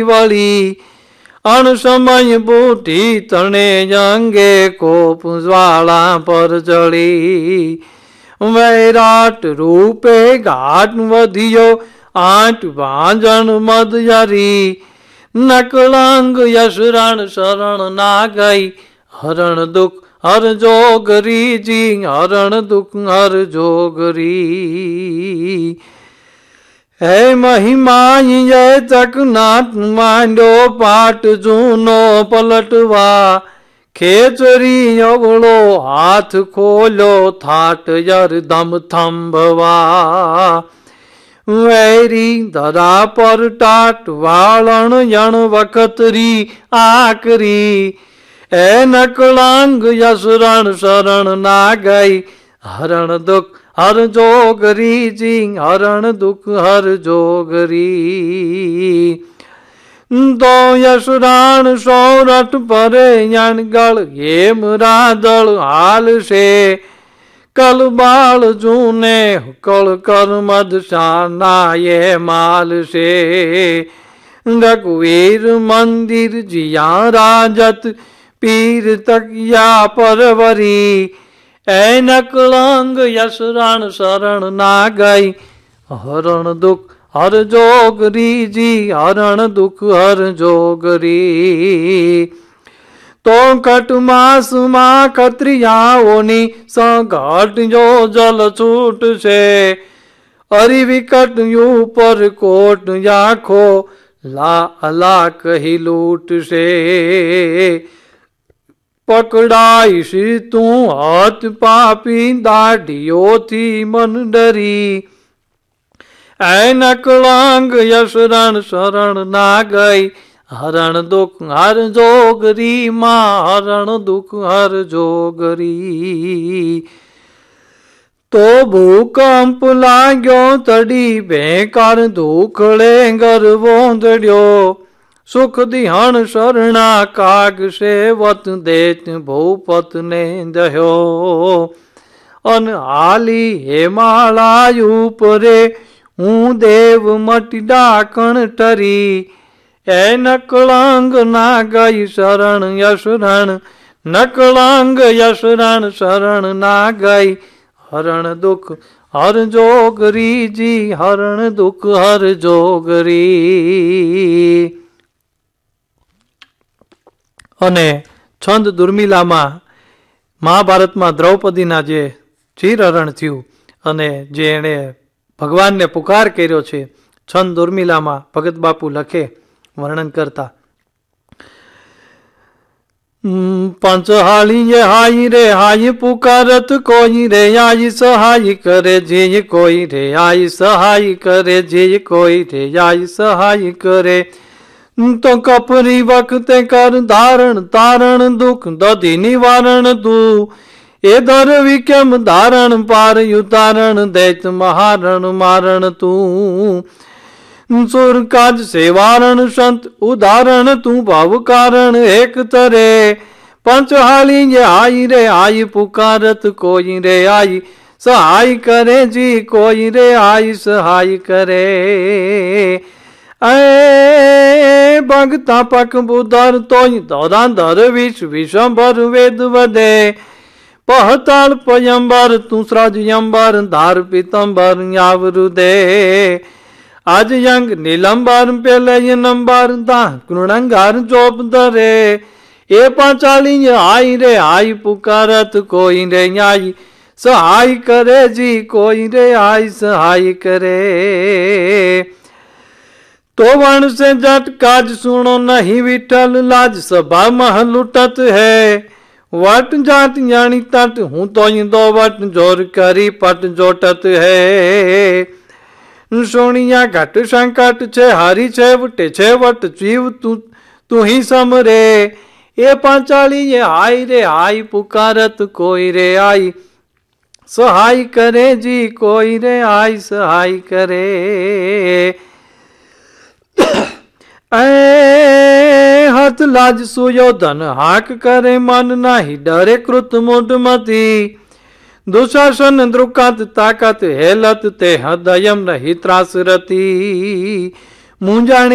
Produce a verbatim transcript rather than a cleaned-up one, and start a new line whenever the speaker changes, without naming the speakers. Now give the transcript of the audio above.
वળી અણ સમય બૂટી તણે અંગે કોપ જ્વાળા પર જળી વૈરાટ રૂપે ઘાટ વધ્યો આઠ વાંજણ મદયરી નકળંગ યશરણ શરણ ના ગઈ હરણ દુઃખ હર જોગરીજી હરણ દુઃખ હર જોગરી હે મહિમાઈ ये चकनाथ માંડ્યો પાટ જૂનો પલટવા ખેચરી અવળો હાથ ખોલ્યો થાટ યરદમ થંભવા વૈરી ધરા પર ટાટ વાળણ યણ વખતરી આકરી એ નકળંગ યશરણ શરણ ના ગઈ હરણ દુઃખ હર જોગરીજી હરણ દુઃખ હર જોગરી તો યશરાણ સૌરઠ પરે યણગળ હેમ રાદળ હાલશે કલબાળ જૂને કળ કરમદ શાનાએ માલશે રઘુવીર મંદિર જીયા રાજત પીર તકિયા પરવરી એ નકળંગ યશરણ શરણ ના ગઈ હરણ દુઃખ હર જોગરીજી હરણ દુઃખ હર જોગરી તો કટ માસમાં કત્રિયાઓની સંઘટ જો જલ છૂટશે અરી વિકટ ઉપર કોટ આખો લા અલા કહી લૂટશે પકડાઈશ તું હાથ પાપી દાઢીઓથી મન ડરી એ નકળંગ યશરણ શરણ ના ગઈ હરણ દુઃખ હર જોગરી માં હરણ દુઃખ હર જોગરી તો ભૂકંપ લાગ્યો તડી બેકાર દુખડે ગરવો દડ્યો સુખ દિહણ શરણા કાગ સેવત દેત ભૂપત ને દહ્યો અન હાલી હેમાળા ઉપરે હું દેવ મટી ડાકણ ટરી એ નકળંગ ના ગઈ શરણ યશરણ નકળંગ યશરણ શરણ ના ગઈ હરણ દુઃખ હર જોગરીજી હરણ દુઃખ હર જોગરી અને છંદ દુર્મિલામાં મહાભારતમાં દ્રૌપદીના જે ચીરહરણ થયું અને જે એણે ભગવાનને પુકાર કર્યો છે છંદ દુર્મિલામાં ભગત બાપુ લખે વર્ણન કરતા પંચહાળી હાઈ રે હાઈ પુકારત કોઈ રે આઈ સહાય કરે જે કોઈ રે આઈ સહાય કરે જે કોઈ રે આઈ સહાય કરે તો કપરી વખતે કર ધારણ તારણ દુઃખ દધી નિવારણ તું એ ધરવી કેમ ધારણ પાર ઉતારણ દૈત મહારણ મારણ તું સુર કાજ સેવારણ સંત ઉદાહરણ તું ભાવ કારણ એક તરે પંચહાળી જે આઈ રે આઈ પુકારત કોઈ રે આઈ સહાય કરે જી કોઈ રે આઈ સહાય કરે એ ભગતા પક બુધર તોય ધોરાંધર વિષ વિષંભર વેદ વધે પહતાળ પયંબર તું સ્રજ યંબર ધાર પિતંબર આવરુ દે આજ યંગ નીલંબર પેલય નંબર દા કૃણંગાર ચોપ ધરે એ પાંચાળી આઈ રે આઈ પુકારત કોઈ રે આઈ સહાય કરે જી કોઈ રે આઈ સહાય કરે तो वण से जट काज सुनो नहीं विठल लाज सभा मह लुटत है वट जाट यानी तट हूँ तो दो वट जोर करी पट जोटत है सोनिया घट संकट छे हरी छे वटे छे वट जीव तू तू ही समरे ए पांचाली ये आई रे आई पुकारत कोई रे आई सहाय करे जी कोई रे आई सहाय करे ए हाथ लाज सुयोधन हाक करे मन नाही डरे कृत मुडमती दुशासन द्रुकात ताकत हेलत ते हृदयम नहीं त्रास रती मुंजाणी